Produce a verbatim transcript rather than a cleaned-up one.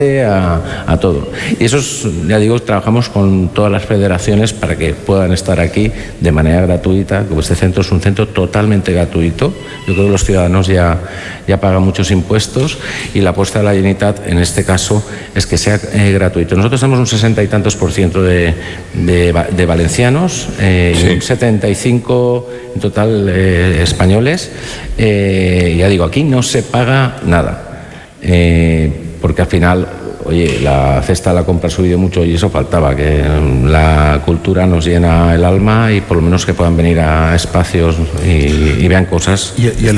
A, a todo. Y eso es, ya digo, trabajamos con todas las federaciones para que puedan estar aquí de manera gratuita. Como este centro es un centro totalmente gratuito, yo creo que los ciudadanos ya, ya pagan muchos impuestos y la apuesta de la Generalitat en este caso es que sea eh, gratuito. Nosotros tenemos un sesenta y tantos por ciento de, de, de valencianos, eh, sí. y un setenta y cinco en total eh, españoles. Eh, ya digo, aquí no se paga nada. Eh, porque al final, oye, la cesta de la compra ha subido mucho y eso faltaba, que la cultura nos llena el alma y por lo menos que puedan venir a espacios y, y vean cosas. Y, y el